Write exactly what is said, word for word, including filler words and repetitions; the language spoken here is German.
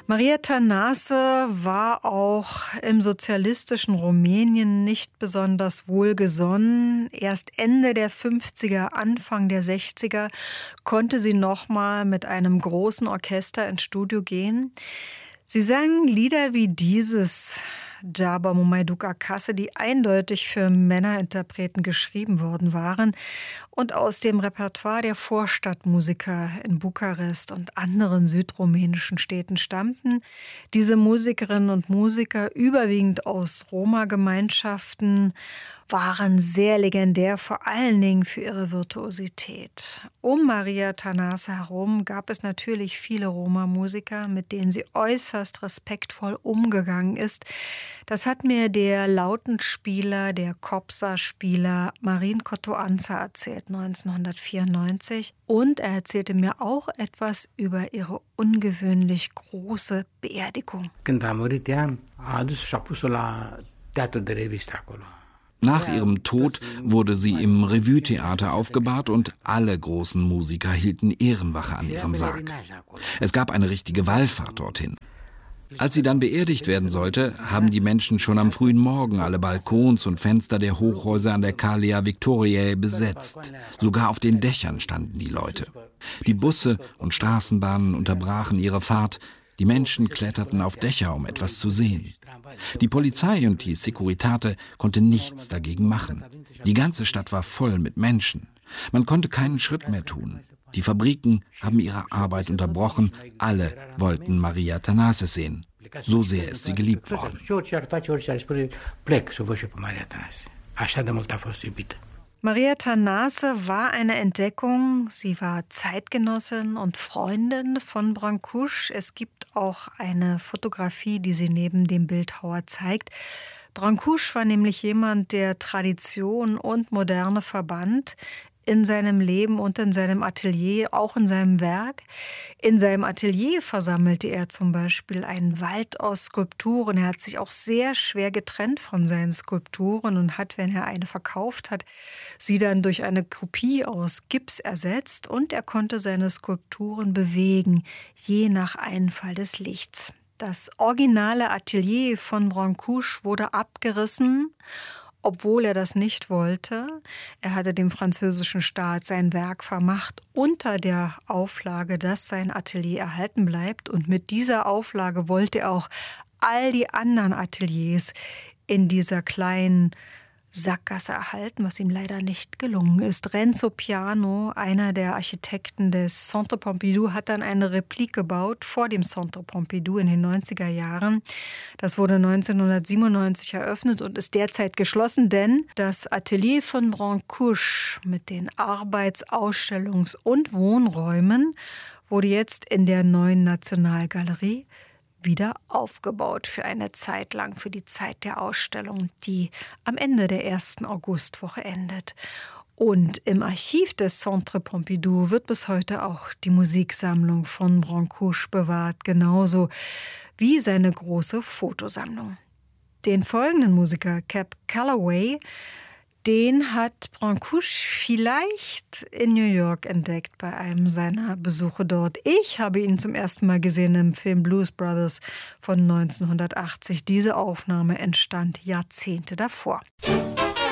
Maria Tănase war auch im sozialistischen Rumänien nicht besonders wohlgesonnen. Erst Ende der fünfziger, Anfang der sechziger konnte sie nochmal mit einem großen Orchester ins Studio gehen. Sie sang Lieder wie dieses Jaba Mumaiduk Akase, die eindeutig für Männerinterpreten geschrieben worden waren und aus dem Repertoire der Vorstadtmusiker in Bukarest und anderen südrumänischen Städten stammten. Diese Musikerinnen und Musiker, überwiegend aus Roma-Gemeinschaften, waren sehr legendär, vor allen Dingen für ihre Virtuosität. Um Maria Tănase herum gab es natürlich viele Roma-Musiker, mit denen sie äußerst respektvoll umgegangen ist. Das hat mir der Lautenspieler, der Kobza-Spieler Marin Cotoanța erzählt, neunzehnhundertvierundneunzig. Und er erzählte mir auch etwas über ihre ungewöhnlich große Beerdigung. Nach ihrem Tod wurde sie im Revue-Theater aufgebahrt und alle großen Musiker hielten Ehrenwache an ihrem Sarg. Es gab eine richtige Wallfahrt dorthin. Als sie dann beerdigt werden sollte, haben die Menschen schon am frühen Morgen alle Balkons und Fenster der Hochhäuser an der Calia Victoriae besetzt. Sogar auf den Dächern standen die Leute. Die Busse und Straßenbahnen unterbrachen ihre Fahrt. Die Menschen kletterten auf Dächer, um etwas zu sehen. Die Polizei und die Securitate konnte nichts dagegen machen. Die ganze Stadt war voll mit Menschen. Man konnte keinen Schritt mehr tun. Die Fabriken haben ihre Arbeit unterbrochen. Alle wollten Maria Tănase sehen. So sehr ist sie geliebt worden. Maria Tănase war eine Entdeckung. Sie war Zeitgenossin und Freundin von Brâncuș. Es gibt auch eine Fotografie, die sie neben dem Bildhauer zeigt. Brâncuș war nämlich jemand, der Tradition und Moderne verband. In seinem Leben und in seinem Atelier, auch in seinem Werk. In seinem Atelier versammelte er zum Beispiel einen Wald aus Skulpturen. Er hat sich auch sehr schwer getrennt von seinen Skulpturen und hat, wenn er eine verkauft hat, sie dann durch eine Kopie aus Gips ersetzt. Und er konnte seine Skulpturen bewegen, je nach Einfall des Lichts. Das originale Atelier von Brâncuș wurde abgerissen, obwohl er das nicht wollte. Er hatte dem französischen Staat sein Werk vermacht unter der Auflage, dass sein Atelier erhalten bleibt. Und mit dieser Auflage wollte er auch all die anderen Ateliers in dieser kleinen Sackgasse erhalten, was ihm leider nicht gelungen ist. Renzo Piano, einer der Architekten des Centre Pompidou, hat dann eine Replik gebaut vor dem Centre Pompidou in den neunziger Jahren. Das wurde neunzehnhundertsiebenundneunzig eröffnet und ist derzeit geschlossen, denn das Atelier von Brâncuș mit den Arbeits-, Ausstellungs- und Wohnräumen wurde jetzt in der neuen Nationalgalerie wieder aufgebaut für eine Zeit lang, für die Zeit der Ausstellung, die am Ende der ersten Augustwoche endet. Und im Archiv des Centre Pompidou wird bis heute auch die Musiksammlung von Brâncuș bewahrt, genauso wie seine große Fotosammlung. Den folgenden Musiker, Cab Calloway, den hat Brâncuș vielleicht in New York entdeckt bei einem seiner Besuche dort. Ich habe ihn zum ersten Mal gesehen im Film Blues Brothers von neunzehnhundertachtzig. Diese Aufnahme entstand Jahrzehnte davor.